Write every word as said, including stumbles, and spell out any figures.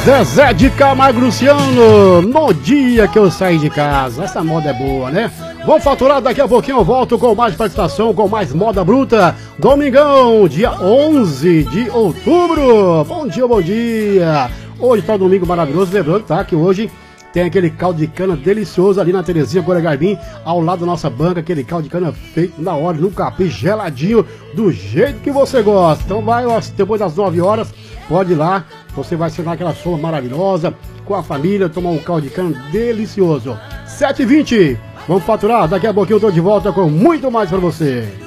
Zezé de Camargo e Luciano, no dia que eu saí de casa. Essa moda é boa, né? Vou faturar, daqui a pouquinho eu volto com mais participação, com mais moda bruta. Domingão, dia onze de outubro. Bom dia, bom dia. Hoje tá um domingo maravilhoso, lembrando, tá, que hoje tem aquele caldo de cana delicioso ali na Terezinha Goiânia Garbim, ao lado da nossa banca, aquele caldo de cana feito na hora, no capim, geladinho, do jeito que você gosta. Então vai, ó, depois das nove horas, pode ir lá, você vai sentar aquela sopa maravilhosa, com a família, tomar um caldo de cana delicioso. sete e vinte, vamos faturar, daqui a pouquinho eu tô de volta com muito mais pra você.